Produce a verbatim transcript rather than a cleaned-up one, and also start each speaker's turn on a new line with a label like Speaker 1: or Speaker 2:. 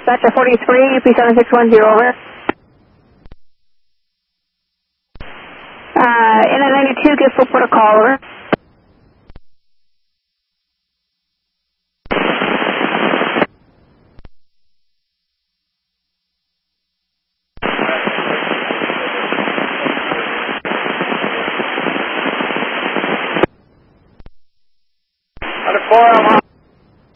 Speaker 1: Dispatcher forty-three, U P seven six one zero, over. Uh, N I ninety-two, give full protocol, over.
Speaker 2: Four, I'm